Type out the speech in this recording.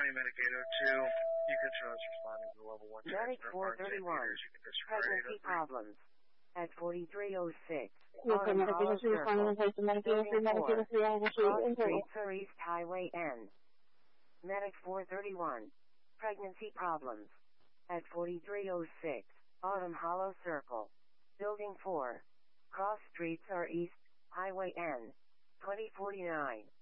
County Medic 802. You can show us responding to the level 1 Medic 431. Pregnancy problems. At 4306. Autumn Hollow Circle. Building 4. Cross Street for East Highway N. Medic 431. Pregnancy problems. At 4306. Autumn Hollow Circle. Building 4. Cross Streets are East Highway N. 2049.